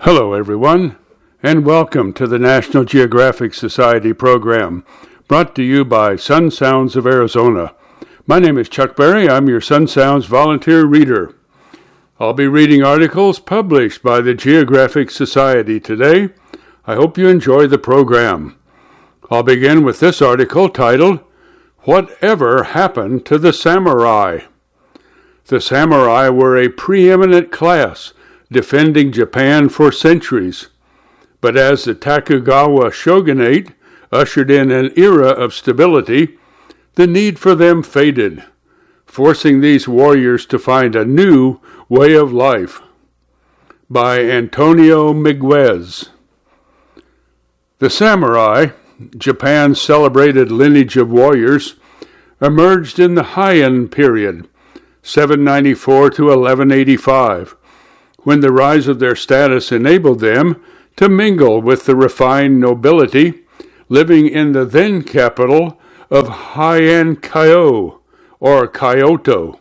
Hello, everyone, and welcome to the National Geographic Society program, brought to you by Sun Sounds of Arizona. My name is Chuck Berry. I'm your Sun Sounds volunteer reader. I'll be reading articles published by the Geographic Society today. I hope you enjoy the program. I'll begin with this article titled, Whatever Happened to the Samurai? The samurai were a preeminent class, defending Japan for centuries. But as the Tokugawa shogunate ushered in an era of stability, the need for them faded, forcing these warriors to find a new way of life. By Antonio Miguez. The samurai, Japan's celebrated lineage of warriors, emerged in the Heian period, 794 to 1185, when the rise of their status enabled them to mingle with the refined nobility living in the then capital of Heian Kyo, or Kyoto.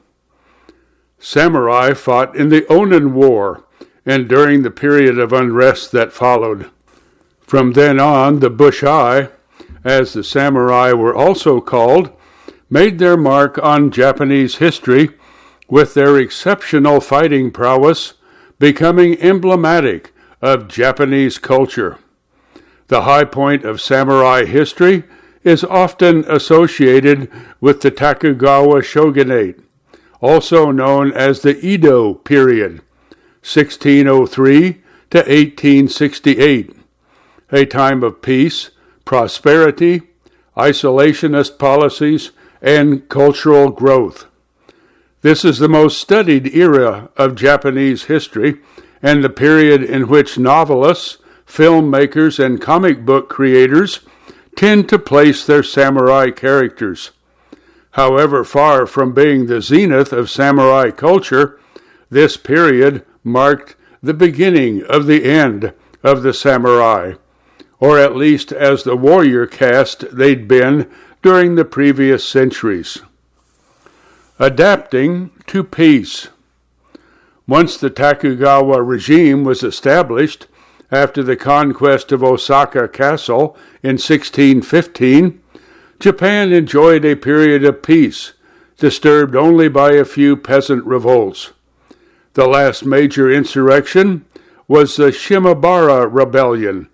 Samurai fought in the Onin War and during the period of unrest that followed. From then on, the Bushai, as the samurai were also called, made their mark on Japanese history with their exceptional fighting prowess becoming emblematic of Japanese culture. The high point of samurai history is often associated with the Tokugawa shogunate, also known as the Edo period, 1603 to 1868, a time of peace, prosperity, isolationist policies, and cultural growth. This is the most studied era of Japanese history and the period in which novelists, filmmakers, and comic book creators tend to place their samurai characters. However, far from being the zenith of samurai culture, this period marked the beginning of the end of the samurai, or at least as the warrior caste they'd been during the previous centuries. Adapting to peace. Once the Tokugawa regime was established, after the conquest of Osaka Castle in 1615, Japan enjoyed a period of peace, disturbed only by a few peasant revolts. The last major insurrection was the Shimabara Rebellion,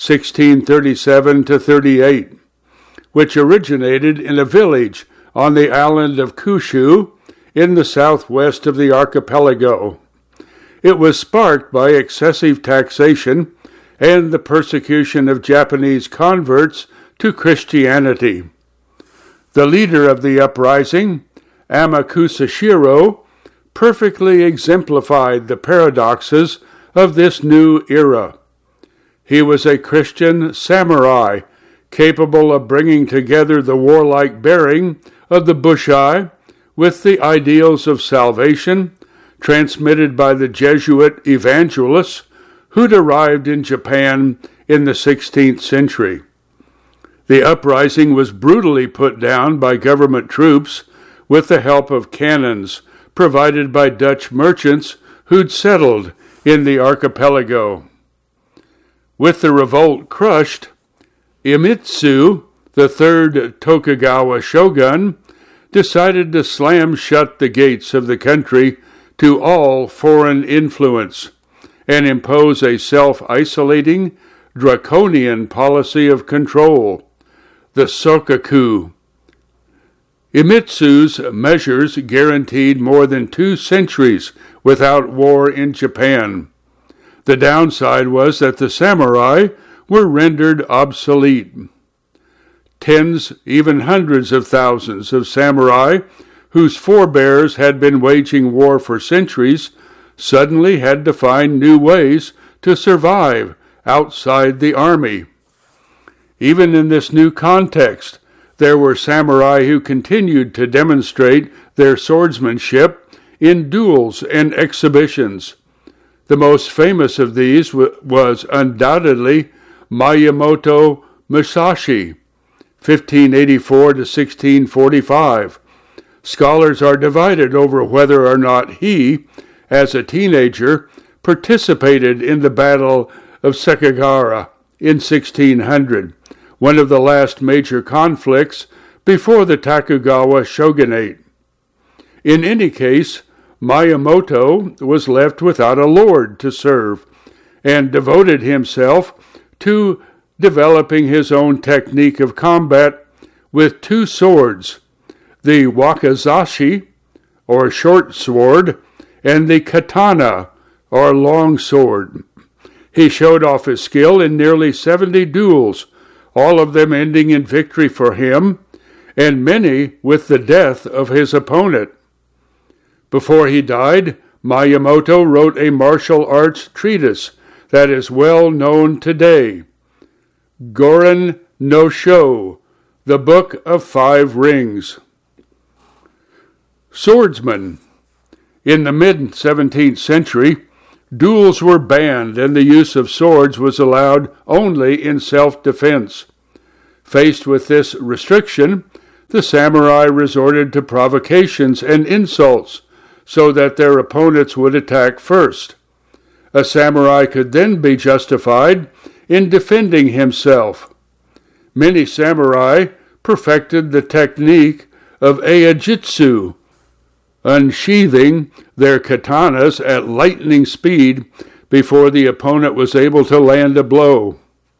1637 to 38, which originated in a village on the island of Kyushu in the southwest of the archipelago. It was sparked by excessive taxation and the persecution of Japanese converts to Christianity. The leader of the uprising, Amakusashiro, perfectly exemplified the paradoxes of this new era. He was a Christian samurai, capable of bringing together the warlike bearing of the Bushai with the ideals of salvation transmitted by the Jesuit evangelists who'd arrived in Japan in the 16th century. The uprising was brutally put down by government troops with the help of cannons provided by Dutch merchants who'd settled in the archipelago. With the revolt crushed, Iemitsu, the third Tokugawa shogun, decided to slam shut the gates of the country to all foreign influence and impose a self-isolating, draconian policy of control, the Sokaku. Iemitsu's measures guaranteed more than 2 centuries without war in Japan. The downside was that the samurai were rendered obsolete. Tens, even hundreds of thousands of samurai whose forebears had been waging war for centuries suddenly had to find new ways to survive outside the army. Even in this new context, there were samurai who continued to demonstrate their swordsmanship in duels and exhibitions. The most famous of these was undoubtedly Miyamoto Musashi, 1584 to 1645. Scholars are divided over whether or not he, as a teenager, participated in the Battle of Sekigahara in 1600, one of the last major conflicts before the Tokugawa shogunate. In any case, Miyamoto was left without a lord to serve and devoted himself to developing his own technique of combat with two swords, the wakizashi, or short sword, and the katana, or long sword. He showed off his skill in nearly 70 duels, all of them ending in victory for him, and many with the death of his opponent. Before he died, Miyamoto wrote a martial arts treatise that is well known today, Gorin no Sho, the Book of Five Rings. Swordsman. In the mid-17th century, duels were banned and the use of swords was allowed only in self-defense. Faced with this restriction, the samurai resorted to provocations and insults so that their opponents would attack first. A samurai could then be justified in defending himself. Many samurai perfected the technique of eijitsu, unsheathing their katanas at lightning speed before the opponent was able to land a blow.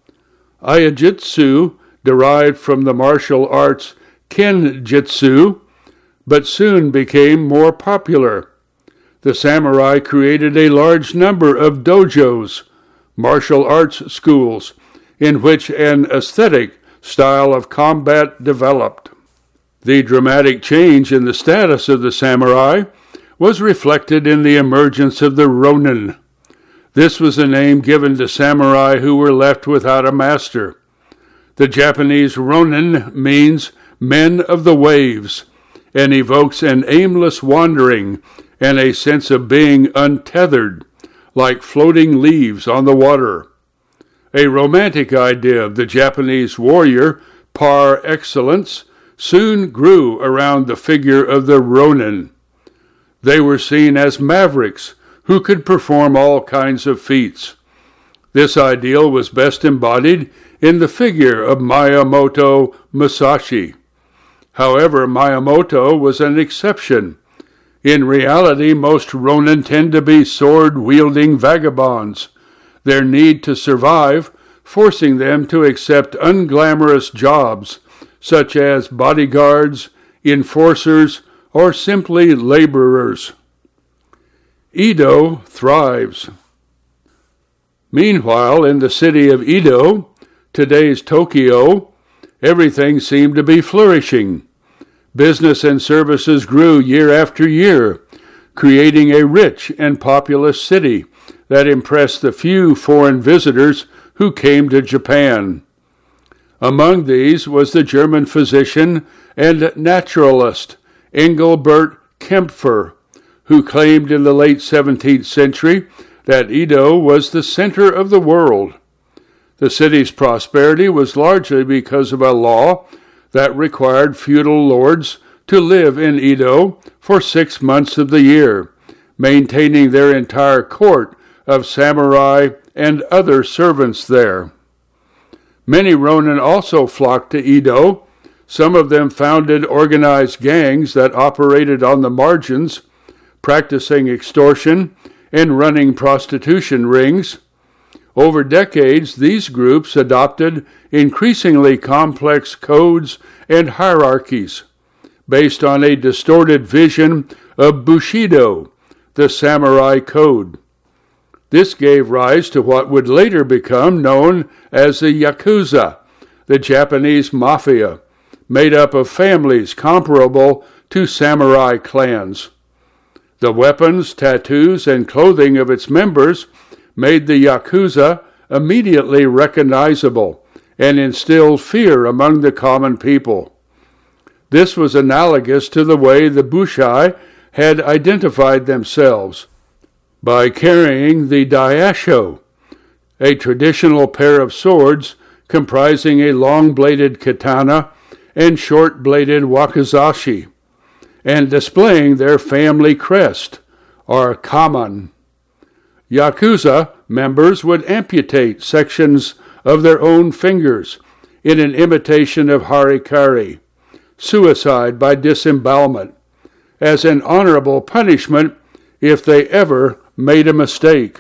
Eijitsu derived from the martial arts kenjutsu, but soon became more popular. The samurai created a large number of dojos, martial arts schools, in which an aesthetic style of combat developed. The dramatic change in the status of the samurai was reflected in the emergence of the ronin. This was a name given to samurai who were left without a master. The Japanese ronin means men of the waves and evokes an aimless wandering and a sense of being untethered, like floating leaves on the water. A romantic idea of the Japanese warrior par excellence soon grew around the figure of the ronin. They were seen as mavericks who could perform all kinds of feats. This ideal was best embodied in the figure of Miyamoto Musashi. However, Miyamoto was an exception. In reality, most ronin tend to be sword-wielding vagabonds, their need to survive forcing them to accept unglamorous jobs, such as bodyguards, enforcers, or simply laborers. Edo thrives. Meanwhile, in the city of Edo, today's Tokyo, everything seemed to be flourishing. Business and services grew year after year, creating a rich and populous city that impressed the few foreign visitors who came to Japan. Among these was the German physician and naturalist Engelbert Kempfer, who claimed in the late 17th century that Edo was the center of the world. The city's prosperity was largely because of a law that required feudal lords to live in Edo for 6 months of the year, maintaining their entire court of samurai and other servants there. Many ronin also flocked to Edo. Some of them founded organized gangs that operated on the margins, practicing extortion and running prostitution rings. Over decades, these groups adopted increasingly complex codes and hierarchies based on a distorted vision of Bushido, the samurai code. This gave rise to what would later become known as the Yakuza, the Japanese mafia, made up of families comparable to samurai clans. The weapons, tattoos, and clothing of its members made the Yakuza immediately recognizable and instilled fear among the common people. This was analogous to the way the Bushai had identified themselves, by carrying the daisho, a traditional pair of swords comprising a long-bladed katana and short-bladed wakizashi, and displaying their family crest, or kaman. Yakuza members would amputate sections of their own fingers in an imitation of harikari, suicide by disembowelment, as an honorable punishment if they ever made a mistake.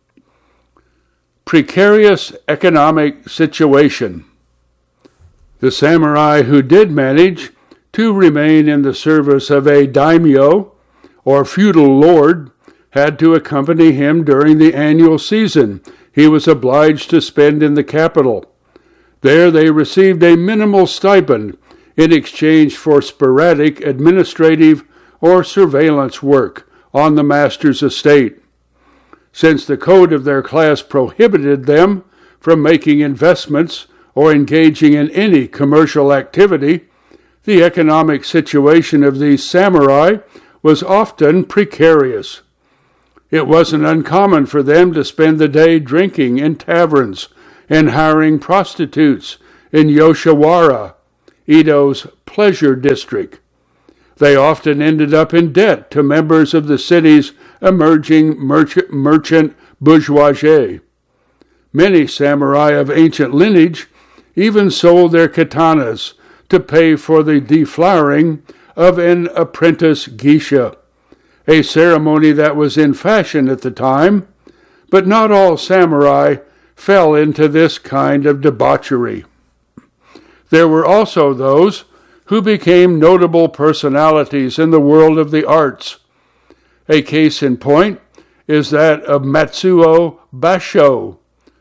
Precarious economic situation. The samurai who did manage to remain in the service of a daimyo, or feudal lord, had to accompany him during the annual season he was obliged to spend in the capital. There they received a minimal stipend in exchange for sporadic administrative or surveillance work on the master's estate. Since the code of their class prohibited them from making investments or engaging in any commercial activity, the economic situation of these samurai was often precarious. It wasn't uncommon for them to spend the day drinking in taverns and hiring prostitutes in Yoshiwara, Edo's pleasure district. They often ended up in debt to members of the city's emerging merchant bourgeoisie. Many samurai of ancient lineage even sold their katanas to pay for the deflowering of an apprentice geisha, a ceremony that was in fashion at the time, but not all samurai fell into this kind of debauchery. There were also those who became notable personalities in the world of the arts. A case in point is that of Matsuo Basho,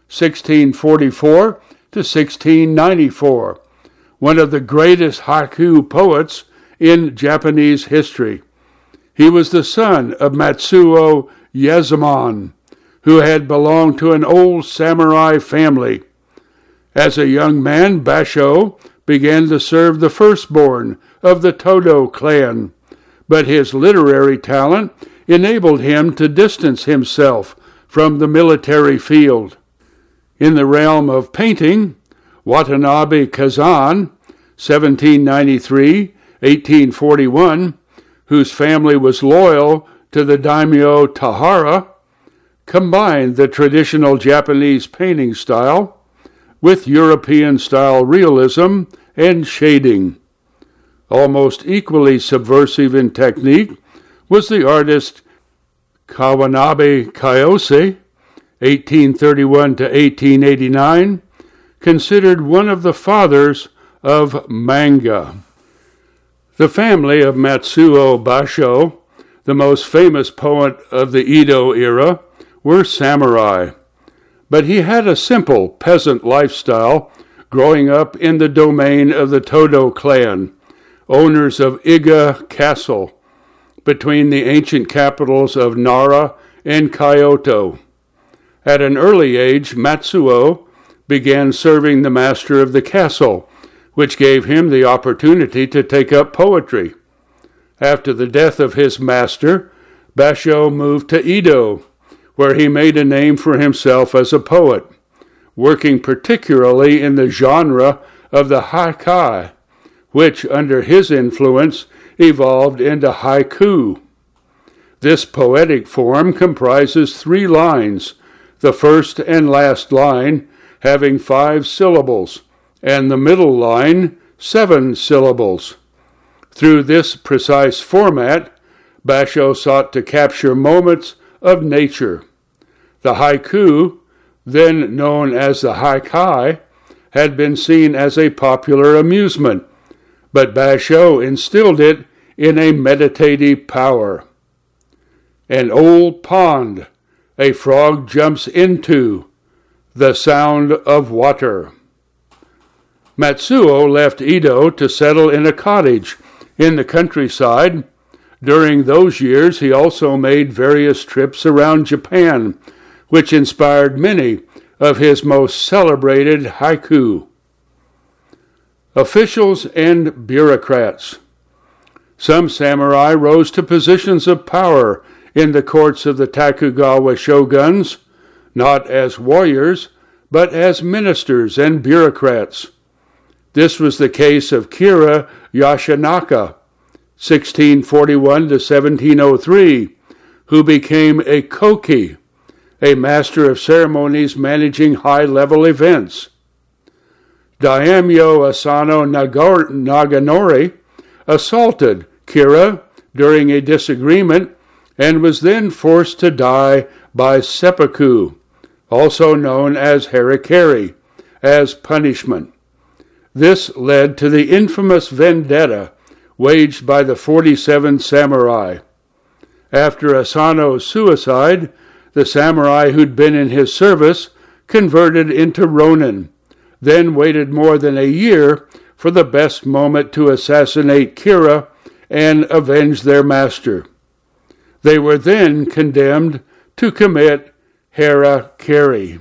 1644 to 1694, one of the greatest haiku poets in Japanese history. He was the son of Matsuo Yezomon, who had belonged to an old samurai family. As a young man, Basho began to serve the firstborn of the Todo clan, but his literary talent enabled him to distance himself from the military field. In the realm of painting, Watanabe Kazan, 1793-1841, whose family was loyal to the daimyo Tahara, combined the traditional Japanese painting style with European-style realism and shading. Almost equally subversive in technique was the artist Kawanabe Kayose, 1831 to 1889, considered one of the fathers of manga. The family of Matsuo Basho, the most famous poet of the Edo era, were samurai, but he had a simple peasant lifestyle growing up in the domain of the Todo clan, owners of Iga Castle, between the ancient capitals of Nara and Kyoto. At an early age, Matsuo began serving the master of the castle, which gave him the opportunity to take up poetry. After the death of his master, Basho moved to Edo, where he made a name for himself as a poet, working particularly in the genre of the haikai, which, under his influence, evolved into haiku. This poetic form comprises 3 lines, the first and last line having 5 syllables, and the middle line 7 syllables. Through this precise format, Basho sought to capture moments of nature. The haiku, then known as the haikai, had been seen as a popular amusement, but Basho instilled it in a meditative power. An old pond, a frog jumps into, the sound of water. Matsuo left Edo to settle in a cottage in the countryside. During those years, he also made various trips around Japan, which inspired many of his most celebrated haiku. Officials and bureaucrats. Some samurai rose to positions of power in the courts of the Tokugawa shoguns, not as warriors, but as ministers and bureaucrats. This was the case of Kira Yashinaka, 1641 to 1703, who became a koki, a master of ceremonies managing high-level events. Daimyo Asano Naganori assaulted Kira during a disagreement and was then forced to die by seppuku, also known as harikiri, as punishment. This led to the infamous vendetta waged by the 47 samurai. After Asano's suicide, the samurai who'd been in his service converted into ronin, then waited more than a year for the best moment to assassinate Kira and avenge their master. They were then condemned to commit harakiri.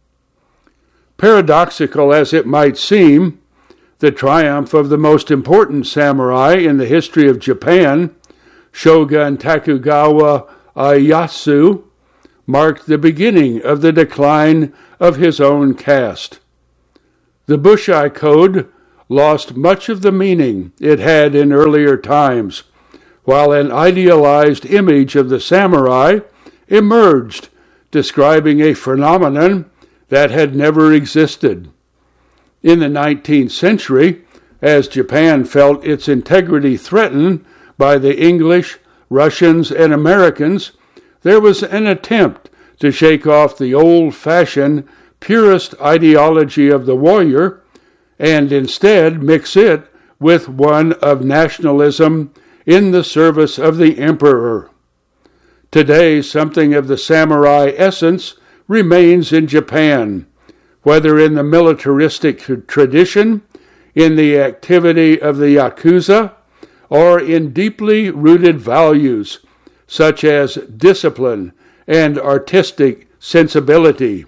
Paradoxical as it might seem, the triumph of the most important samurai in the history of Japan, Shogun Tokugawa Ieyasu, marked the beginning of the decline of his own caste. The Bushai Code lost much of the meaning it had in earlier times, while an idealized image of the samurai emerged, describing a phenomenon that had never existed. In the 19th century, as Japan felt its integrity threatened by the English, Russians, and Americans, there was an attempt to shake off the old-fashioned, purist ideology of the warrior and instead mix it with one of nationalism in the service of the emperor. Today, something of the samurai essence remains in Japan, whether in the militaristic tradition, in the activity of the Yakuza, or in deeply rooted values such as discipline and artistic sensibility.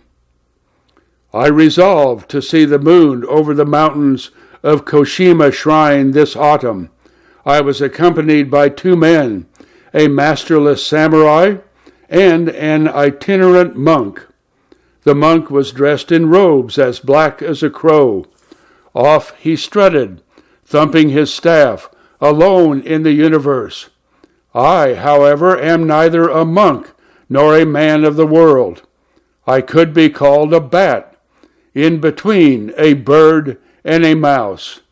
I resolved to see the moon over the mountains of Koshima Shrine this autumn. I was accompanied by 2 men, a masterless samurai and an itinerant monk. The monk was dressed in robes as black as a crow. Off he strutted, thumping his staff, alone in the universe. I, however, am neither a monk nor a man of the world. I could be called a bat, in between a bird and a mouse.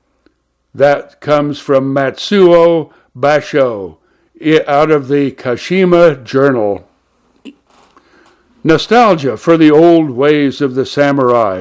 That comes from Matsuo Basho, out of the Kashima Journal. Nostalgia for the old ways of the samurai.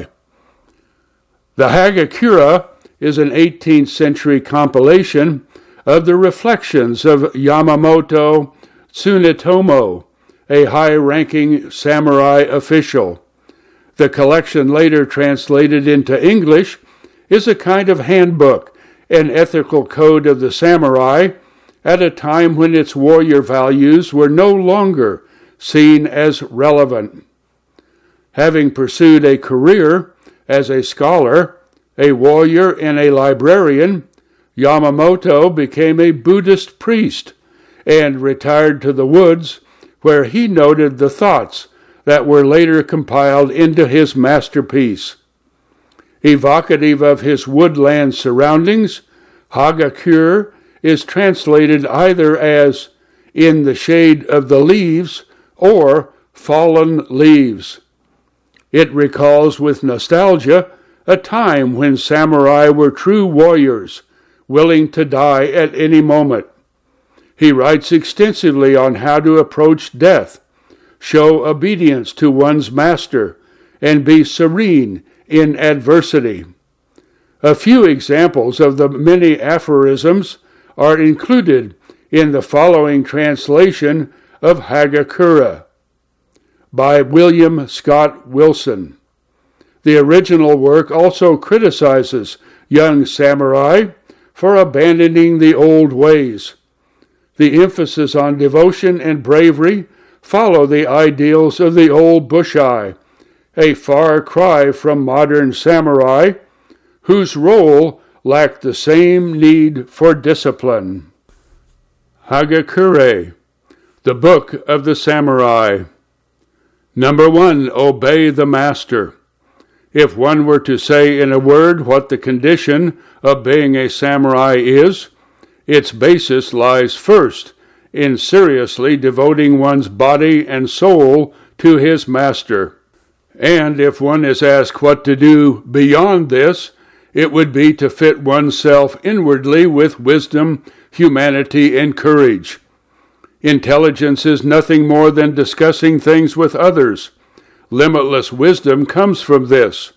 The Hagakure is an 18th century compilation of the reflections of Yamamoto Tsunetomo, a high-ranking samurai official. The collection, later translated into English, is a kind of handbook, an ethical code of the samurai, at a time when its warrior values were no longer seen as relevant. Having pursued a career as a scholar, a warrior, and a librarian, Yamamoto became a Buddhist priest and retired to the woods, where he noted the thoughts that were later compiled into his masterpiece. Evocative of his woodland surroundings, Hagakure is translated either as "in the shade of the leaves" or "fallen leaves." It recalls with nostalgia a time when samurai were true warriors, willing to die at any moment. He writes extensively on how to approach death, show obedience to one's master, and be serene in adversity. A few examples of the many aphorisms are included in the following translation of Hagakure by William Scott Wilson. The original work also criticizes young samurai for abandoning the old ways. The emphasis on devotion and bravery follow the ideals of the old Bushai, a far cry from modern samurai, whose role lacked the same need for discipline. Hagakure, the Book of the Samurai. Number 1, obey the master. If one were to say in a word what the condition of being a samurai is, its basis lies first in seriously devoting one's body and soul to his master. And if one is asked what to do beyond this, it would be to fit oneself inwardly with wisdom, humanity, and courage. Intelligence is nothing more than discussing things with others. Limitless wisdom comes from this.